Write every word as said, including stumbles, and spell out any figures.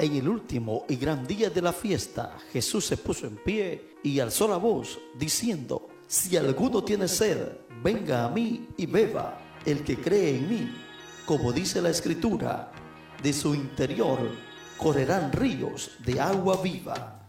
En el último y gran día de la fiesta, Jesús se puso en pie y alzó la voz, diciendo: si alguno tiene sed, venga a mí y beba. El que cree en mí, como dice la Escritura, de su interior correrán ríos de agua viva.